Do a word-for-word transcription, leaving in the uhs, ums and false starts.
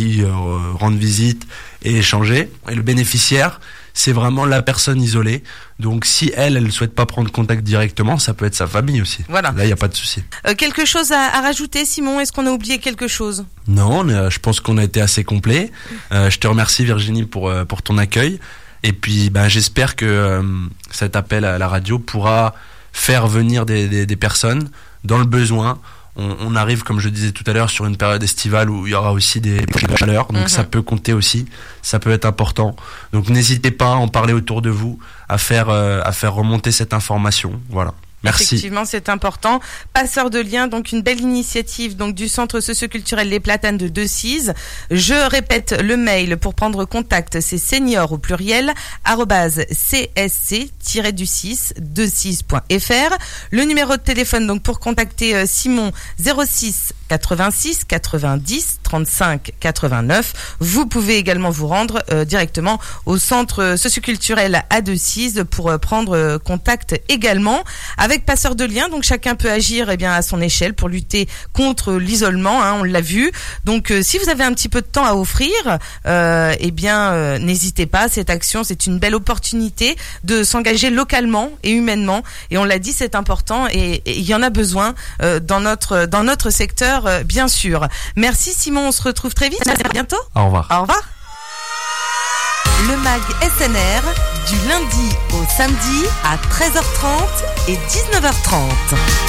qui euh, rendre visite et échanger. Et le bénéficiaire, c'est vraiment la personne isolée. Donc si elle, elle ne souhaite pas prendre contact directement, ça peut être sa famille aussi. Voilà. Là, il n'y a pas de souci. Euh, quelque chose à, à rajouter, Simon? Est-ce qu'on a oublié quelque chose? Non, euh, je pense qu'on a été assez complet. Euh, je te remercie Virginie pour, euh, pour ton accueil. Et puis ben, j'espère que euh, cet appel à la radio pourra faire venir des, des, des personnes dans le besoin. On, on arrive, comme je disais tout à l'heure, sur une période estivale où il y aura aussi des pics de chaleur, donc mm-hmm. ça peut compter aussi, ça peut être important. Donc n'hésitez pas à en parler autour de vous, à faire euh, à faire remonter cette information. Voilà. Merci. Effectivement, c'est important. Passeur de liens, donc une belle initiative donc du Centre socioculturel Les Platanes de Decize. Je répète le mail pour prendre contact, c'est senior au pluriel arobase csc du six decize point fr. Le numéro de téléphone donc pour contacter Simon zéro six quatre-vingt-six quatre-vingt-dix trente-cinq quatre-vingt-neuf. Vous pouvez également vous rendre euh, directement au Centre socioculturel à Decize pour euh, prendre euh, contact également avec Passeur de liens. Donc chacun peut agir eh bien à son échelle pour lutter contre l'isolement, hein, on l'a vu. Donc euh, si vous avez un petit peu de temps à offrir, euh, eh bien euh, n'hésitez pas. Cette action, c'est une belle opportunité de s'engager localement et humainement. Et on l'a dit, c'est important et il y en a besoin euh, dans notre dans notre secteur. Bien sûr. Merci Simon, on se retrouve très vite. À bientôt. Au revoir. Au revoir. Le mag S N R du lundi au samedi à treize heures trente et dix-neuf heures trente.